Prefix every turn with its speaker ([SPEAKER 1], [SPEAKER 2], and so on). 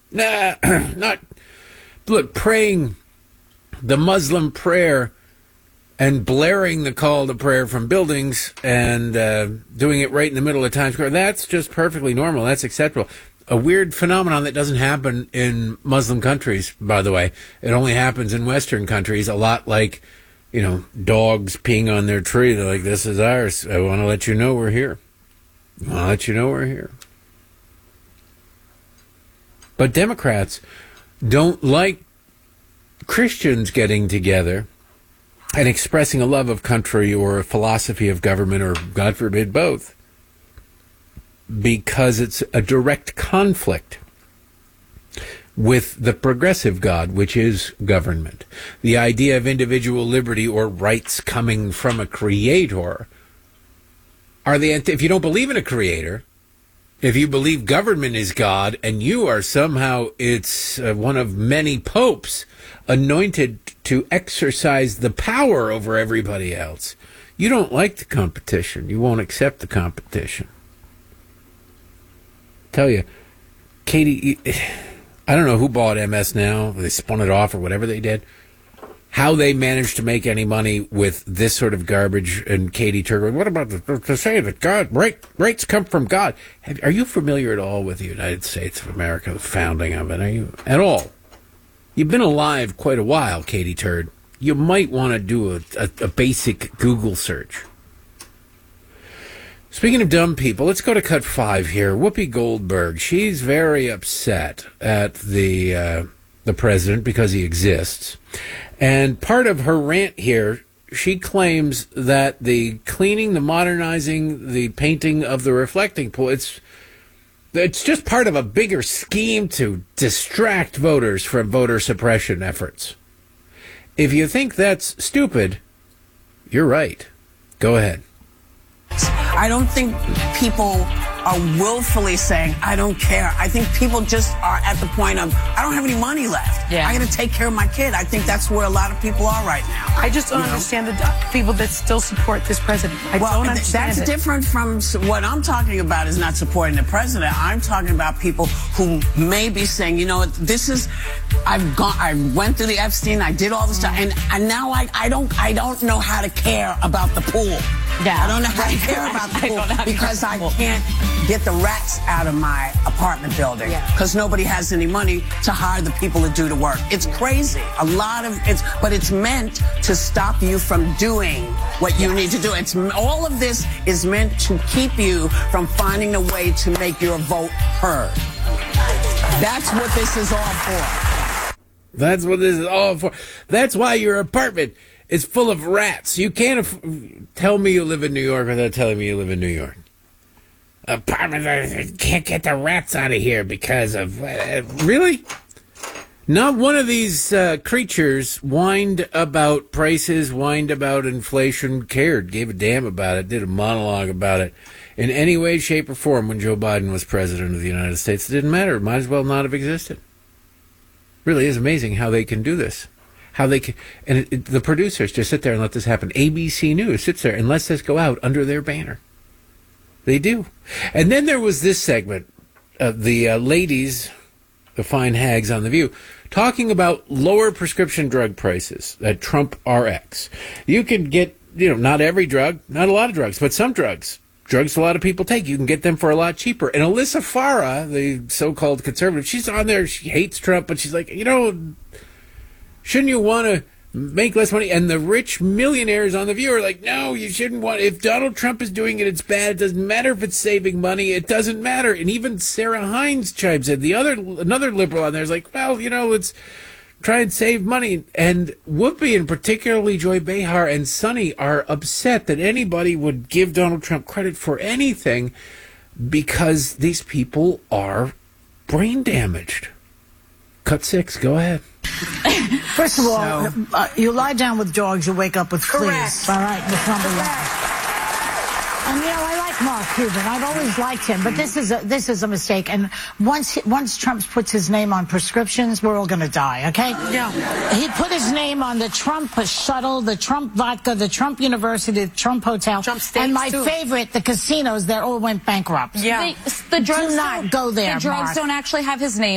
[SPEAKER 1] Nah, not. Look, praying the Muslim prayer and blaring the call to prayer from buildings and doing it right in the middle of Times Square, that's just perfectly normal. That's acceptable. A weird phenomenon that doesn't happen in Muslim countries, by the way. It only happens in Western countries, a lot like, dogs peeing on their tree. They're like, this is ours. I want to let you know we're here. I want to let you know we're here. But Democrats don't like Christians getting together and expressing a love of country or a philosophy of government or, God forbid, both, because it's a direct conflict with the progressive God, which is government. The idea of individual liberty or rights coming from a creator are if you don't believe in a creator, if you believe government is God and you are somehow, it's one of many popes anointed to exercise the power over everybody else, you don't like the competition. You won't accept the competition. Tell you, Katie, I don't know who bought MS Now. They spun it off or whatever they did. How they managed to make any money with this sort of garbage. And Katie Turner, what about to say that God rights come from God? Are you familiar at all with the United States of America, the founding of it? Are you at all? You've been alive quite a while, Katie Turd. You might want to do a basic Google search. Speaking of dumb people, let's go to cut 5 here. Whoopi Goldberg, she's very upset at the president because he exists. And part of her rant here, she claims that the cleaning, the modernizing, the painting of the reflecting pool, it's just part of a bigger scheme to distract voters from voter suppression efforts. If you think that's stupid, you're right. Go ahead.
[SPEAKER 2] I don't think people are willfully saying, I don't care. I think people just are at the point of, I don't have any money left.
[SPEAKER 3] Yeah.
[SPEAKER 2] I got to take care of my kid. I think that's where a lot of people are right now.
[SPEAKER 3] I just don't understand the people that still support this president. I don't understand
[SPEAKER 2] that's different from what I'm talking about is not supporting the president. I'm talking about people who may be saying, this is, I went through the Epstein, I did all this stuff, and now I don't know how to care about the pool.
[SPEAKER 3] Yeah.
[SPEAKER 2] I don't know how to care about the pool because I can't get the rats out of my apartment building because nobody has any money to hire the people to do the work. It's crazy. But it's meant to stop you from doing what you need to do. All of this is meant to keep you from finding a way to make your vote heard. That's what this is all for.
[SPEAKER 1] That's what this is all for. That's why your apartment is full of rats. You can't tell me you live in New York without telling me you live in New York. Apartment, can't get the rats out of here because of... really? Not one of these creatures whined about prices, whined about inflation, gave a damn about it, did a monologue about it in any way, shape, or form when Joe Biden was president of the United States. It didn't matter. It might as well not have existed. Really is amazing how they can do this. How they can, and the producers just sit there and let this happen. ABC News sits there and lets this go out under their banner. They do. And then there was this segment, the ladies, the fine hags on The View, talking about lower prescription drug prices at Trump RX. You can get, not every drug, not a lot of drugs, but some drugs a lot of people take. You can get them for a lot cheaper. And Alyssa Farah, the so-called conservative, she's on there. She hates Trump, but she's like, shouldn't you want to make less money? And the rich millionaires on The View are like, no, you shouldn't want. If Donald Trump is doing it, it's bad. It doesn't matter if it's saving money. It doesn't matter. And even Sarah Hines chimes in. Another liberal on there is like, well, let's try and save money. And Whoopi, and particularly Joy Behar and Sonny, are upset that anybody would give Donald Trump credit for anything because these people are brain damaged. Cut 6, go ahead.
[SPEAKER 4] First of all, you lie down with dogs, you wake up with fleas.
[SPEAKER 2] Correct.
[SPEAKER 4] All right, that's number one. And I like Mark Cuban. I've always liked him, but this is a mistake. And once Trump puts his name on prescriptions, we're all going to die. Okay?
[SPEAKER 3] Yeah.
[SPEAKER 4] He put his name on the Trump shuttle, the Trump vodka, the Trump University, the Trump hotel,
[SPEAKER 3] Trump steaks,
[SPEAKER 4] and my
[SPEAKER 3] too.
[SPEAKER 4] favorite, the casinos that all went bankrupt.
[SPEAKER 3] Yeah.
[SPEAKER 5] The drugs
[SPEAKER 4] Do not go there,
[SPEAKER 5] The drugs
[SPEAKER 4] Mark.
[SPEAKER 5] don't actually have his name